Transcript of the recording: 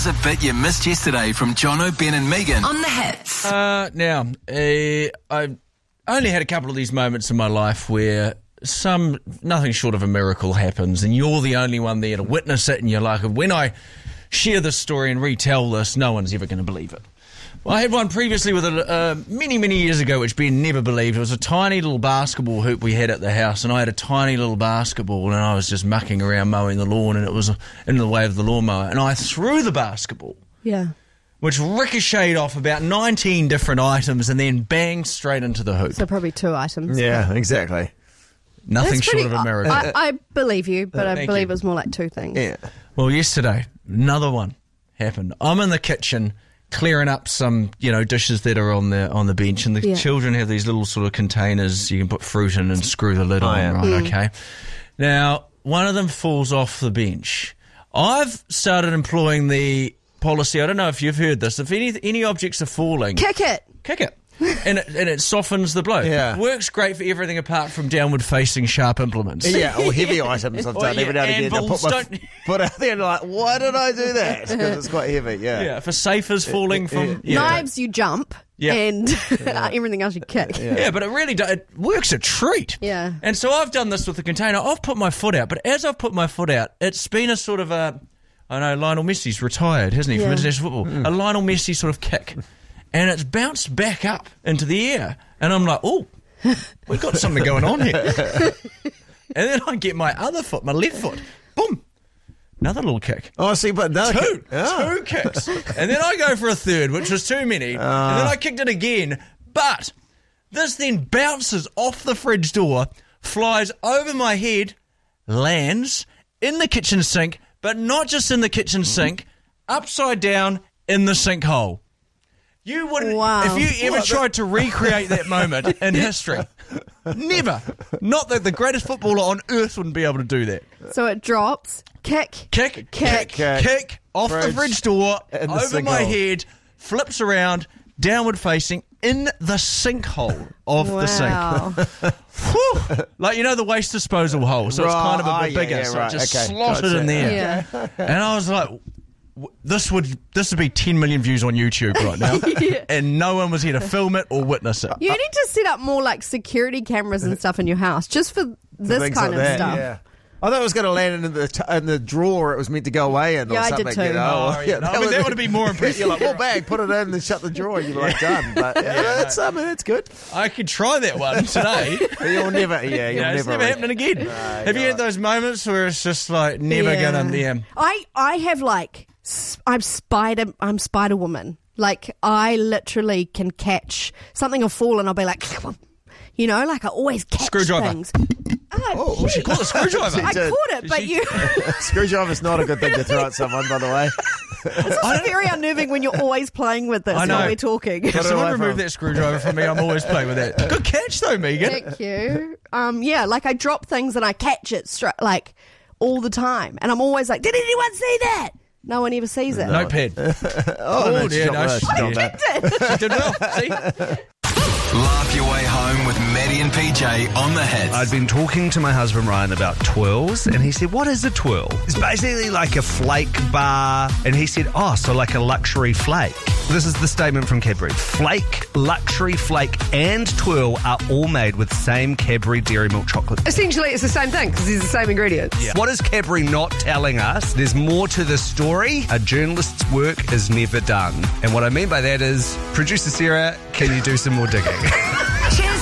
was a bit you missed yesterday from Jono, Ben and Megan On the Hits. Now, I've only had a couple of these moments in my life where nothing short of a miracle happens and you're the only one there to witness it, and you're like, when I share this story and retell this, no one's ever going to believe it. Well, I had one previously with many years ago, which Ben never believed. It was a tiny little basketball hoop we had at the house, and I had a tiny little basketball, and I was just mucking around mowing the lawn, and it was in the way of the lawnmower, and I threw the basketball. Yeah. Which ricocheted off about 19 different items and then banged straight into the hoop. So probably 2 items. Yeah, exactly. Nothing short of a miracle. I believe you, but I Thank believe you. it was more like 2 things. Yeah. Well, yesterday, another one happened. I'm in the kitchen clearing up some, dishes that are on the bench, and the children have these little sort of containers you can put fruit in and screw the lid on, right? Okay. Now, one of them falls off the bench. I've started employing the policy, I don't know if you've heard this, if any objects are falling, Kick it. and it softens the blow. Yeah. Works great for everything apart from downward facing sharp implements. Yeah, or heavy items I've done every now and again. I anvils, put my foot out there and like, why did I do that? Because it's quite heavy, Yeah, for safers falling from... Knives you jump, and everything else you kick. Yeah, but it really it works a treat. Yeah. And so I've done this with the container. I've put my foot out, but as I've put my foot out, it's been a sort of a... I know Lionel Messi's retired, hasn't he, from international football? A Lionel Messi sort of kick. And it's bounced back up into the air. And I'm like, oh, we've got something going on here. And then I get my other foot, my left foot, boom, another little kick. Oh, see, but another Two kicks. And then I go for a third, which was too many. And then I kicked it again. But this then bounces off the fridge door, flies over my head, lands in the kitchen sink, but not just in the kitchen sink, upside down in the sinkhole. You wouldn't, if you ever tried to recreate that moment in history, never. Not that the greatest footballer on earth wouldn't be able to do that. So it drops, kick, off the fridge door, over my head, flips around, downward facing, in the sinkhole of the sink. Whew. Like, the waste disposal hole. So it's kind of a bit bigger. So it just slotted in there. Yeah. And I was like... This would be 10 million views on YouTube right now, and no one was here to film it or witness it. You need to set up more like security cameras and stuff in your house just for this kind of stuff. Yeah. I thought it was going to land in the drawer it was meant to go away in or something. I did too. That would be more impressive. You're like, well, bag, put it in and shut the drawer. You're like, done. But that's good. I could try that one today. You'll never, it's never happening again. Have you had those moments where it's just like never going to... I have like... I'm Spider Woman. Like, I literally can catch something will fall and I'll be like, like I always catch things. She caught the screwdriver. I caught it, but you... Screwdriver's not a good thing to throw at someone, by the way. It's also very unnerving when you're always playing with this while we're talking. If someone remove that screwdriver from me, I'm always playing with that. Good catch though, Megan. Thank you. Like I drop things and I catch it like all the time. And I'm always like, did anyone see that? No one ever sees it. Notepad. No, she did well. See? Laugh your way home with Maddie and PJ on the Hits. I'd been talking to my husband Ryan about twirls, and he said, what is a twirl? It's basically like a flake bar, and he said, so like a luxury flake. This is the statement from Cadbury. Flake, luxury flake, and twirl are all made with the same Cadbury dairy milk chocolate. Essentially, it's the same thing because it's the same ingredients. Yeah. What is Cadbury not telling us? There's more to the story. A journalist's work is never done. And what I mean by that is, producer Sarah, can you do some more digging?